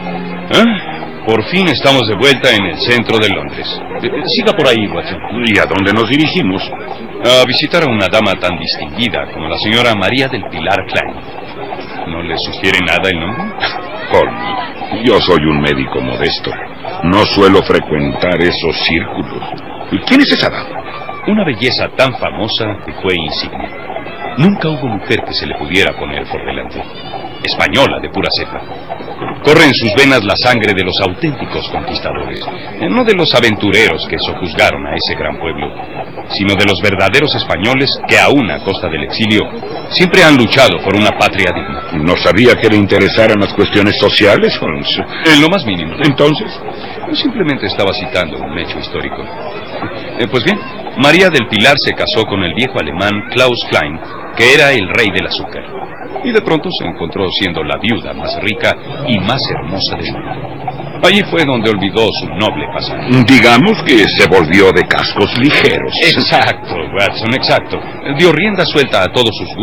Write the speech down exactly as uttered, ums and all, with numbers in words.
¿Ah? Por fin estamos de vuelta en el centro de Londres. Eh, siga por ahí, Watson. ¿Y a dónde nos dirigimos? A visitar a una dama tan distinguida como la señora María del Pilar Klein. ¿No le sugiere nada el nombre? Holmes, yo soy un médico modesto. No suelo frecuentar esos círculos. ¿Y quién es esa dama? Una belleza tan famosa que fue insignia. Nunca hubo mujer que se le pudiera poner por delante. Española de pura cepa. Corre en sus venas la sangre de los auténticos conquistadores, no de los aventureros que sojuzgaron a ese gran pueblo, sino de los verdaderos españoles que, aún a costa del exilio, siempre han luchado por una patria digna. No sabía que le interesaran las cuestiones sociales, Holmes. En lo más mínimo. ¿Entonces? Yo simplemente estaba citando un hecho histórico. Eh, pues bien, María del Pilar se casó con el viejo alemán Klaus Klein, que era el rey del azúcar. Y de pronto se encontró siendo la viuda más rica y más hermosa del mundo. Allí fue donde olvidó su noble pasado. Digamos que se volvió de cascos ligeros. Exacto, Watson, exacto. Dio rienda suelta a todos sus